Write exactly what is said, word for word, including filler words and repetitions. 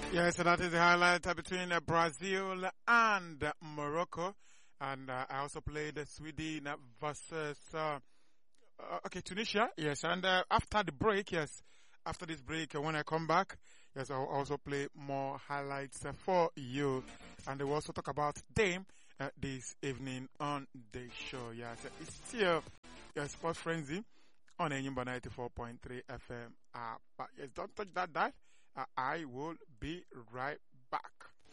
Yes, so that is the highlight uh, between uh, Brazil and uh, Morocco. And uh, I also played uh, Sweden uh, versus, uh, uh, okay, Tunisia. Yes, and uh, after the break, yes, after this break, uh, when I come back, yes, I'll also play more highlights uh, for you. And we'll also talk about Dame uh, this evening on the show. Yes, it's still uh, Sports Frenzy on Enyimba ninety-four point three F M. Uh, but yes, don't touch that dial. Uh, I will be right back.